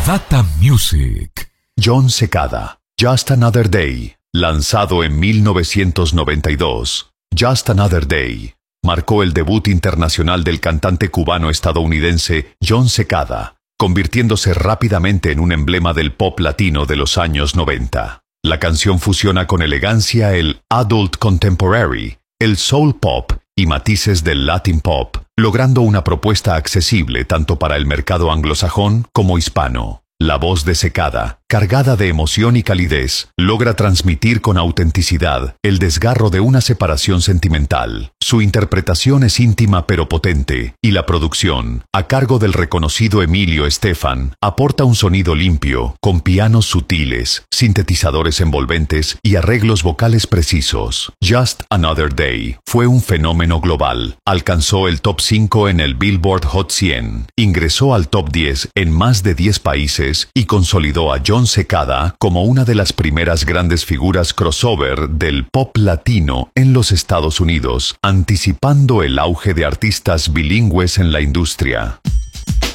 Data Music. Jon Secada, Just Another Day, lanzado en 1992. Just Another Day marcó el debut internacional del cantante cubano-estadounidense Jon Secada, convirtiéndose rápidamente en un emblema del pop latino de los años 90. La canción fusiona con elegancia el adult contemporary, el soul pop y matices del Latin pop, logrando una propuesta accesible tanto para el mercado anglosajón como hispano. La voz de Secada, cargada de emoción y calidez, logra transmitir con autenticidad el desgarro de una separación sentimental. Su interpretación es íntima pero potente, y la producción, a cargo del reconocido Emilio Estefan, aporta un sonido limpio, con pianos sutiles, sintetizadores envolventes y arreglos vocales precisos. Just Another Day fue un fenómeno global. Alcanzó el top 5 en el Billboard Hot 100, ingresó al top 10 en más de 10 países y consolidó a Jon Secada como una de las primeras grandes figuras crossover del pop latino en los Estados Unidos, anticipando el auge de artistas bilingües en la industria.